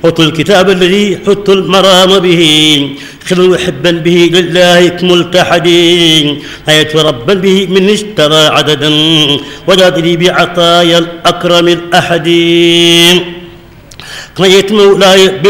حط الكتاب الذي حط المرام به خذ محبا به لله ملتحدين آية ربا به من اشترى عددا وجادلي بعطايا الأكرم الأحدين قضيت مولاي